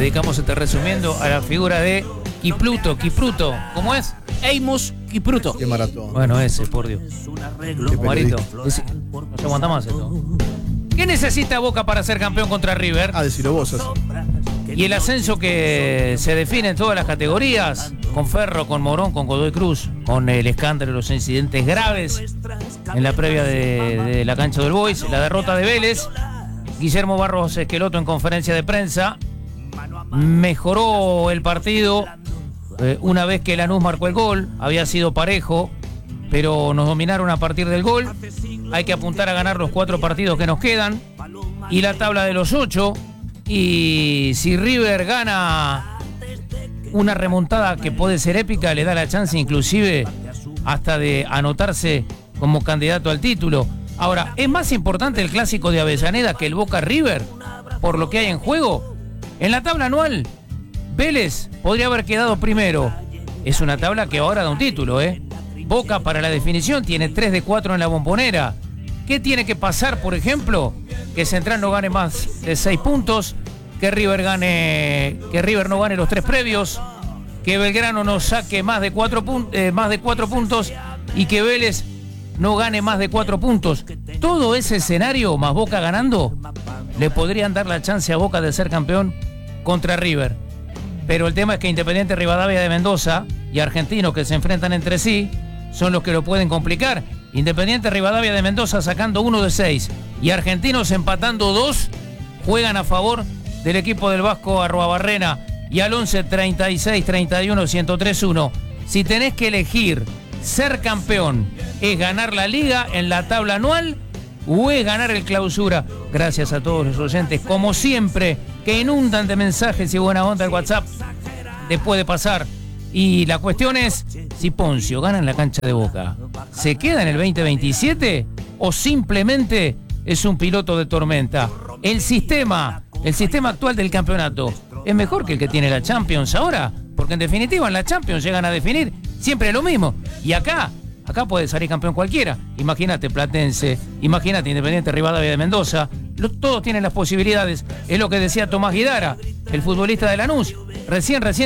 Dedicamos este resumiendo a la figura de Kipruto. ¿Cómo es? Amos Kipruto. Qué maratón. Bueno, ese, por Dios. Marito, no se aguanta más esto. ¿Qué necesita Boca para ser campeón contra River? Decilo vos así. Y el ascenso que se define en todas las categorías, con Ferro, con Morón, con Godoy Cruz, con el escándalo y los incidentes graves en la previa de la cancha del Boys, la derrota de Vélez, Guillermo Barros Esqueloto en conferencia de prensa, mejoró el partido una vez que Lanús marcó el gol, había sido parejo, pero nos dominaron a partir del gol, hay que apuntar a ganar los 4 partidos que nos quedan, y la tabla de los 8. Y si River gana una remontada que puede ser épica, le da la chance inclusive hasta de anotarse como candidato al título. Ahora, ¿es más importante el clásico de Avellaneda que el Boca River por lo que hay en juego? En la tabla anual, Vélez podría haber quedado primero. Es una tabla que ahora da un título, Boca para la definición tiene 3 de 4 en la Bombonera. ¿Qué tiene que pasar, por ejemplo? Que Central no gane más de 6 puntos, que River no gane los 3 previos, que Belgrano no saque más de 4 puntos y que Vélez no gane más de 4 puntos. Todo ese escenario, más Boca ganando, le podrían dar la chance a Boca de ser campeón contra River. Pero el tema es que Independiente Rivadavia de Mendoza y Argentinos, que se enfrentan entre sí, son los que lo pueden complicar. Independiente Rivadavia de Mendoza sacando 1 de 6 y Argentinos empatando 2, juegan a favor del equipo del Vasco Arruabarrena, y al 11 36 31 1031. Si tenés que elegir ser campeón, ¿es ganar la liga en la tabla anual o es ganar el clausura? Gracias a todos los oyentes, como siempre, que inundan de mensajes y buena onda el WhatsApp después de pasar. Y la cuestión es, si Poncio gana en la cancha de Boca, ¿se queda en el 2027 o simplemente es un piloto de tormenta? El sistema actual del campeonato es mejor que el que tiene la Champions ahora, porque en definitiva en la Champions llegan a definir siempre lo mismo. Y acá puede salir campeón cualquiera. Imagínate Platense, imagínate Independiente Rivadavia de Mendoza. Todos tienen las posibilidades. Es lo que decía Tomás Guidara, el futbolista de Lanús. Recién